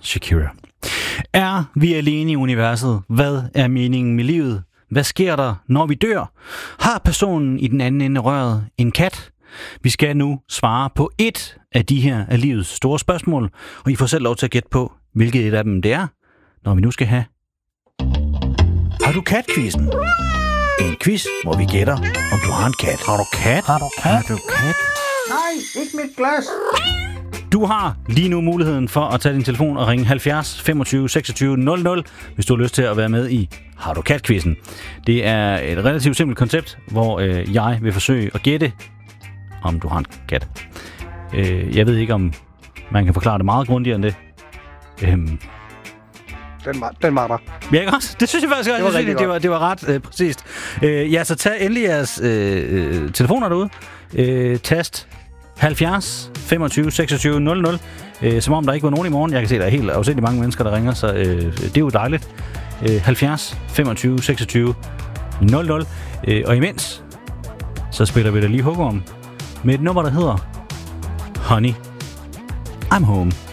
Shakira. Er vi alene i universet? Hvad er meningen med livet? Hvad sker der, når vi dør? Har personen i den anden ende af røret en kat? Vi skal nu svare på et af de her af livets store spørgsmål, og I får selv lov til at gætte på, hvilket et af dem det er, når vi nu skal have Har du kat-quizzen? En quiz, hvor vi gætter, om du har en kat. Har du kat? Har du kat? Har du kat? Nej, ikke mit glas. Du har lige nu muligheden for at tage din telefon og ringe 70 25 26 00, hvis du har lyst til at være med i Har du kat-quizzen. Det er et relativt simpelt koncept, hvor jeg vil forsøge at gætte, om du har en kat. Jeg ved ikke, om man kan forklare det meget grundigere end det. Den var der. Ja, ikke også? Det synes jeg faktisk også. Det var ret præcist. Ja, så tag endelig jeres telefoner derude. Tast 70 25 26 00. Som om der ikke var nogen i morgen. Jeg kan se, at der er helt afsindigt mange mennesker, der ringer, så det er jo dejligt. 70 25 26 00. Og imens, så spiller vi da lige hugorm med et nummer, der hedder Honey, I'm Home.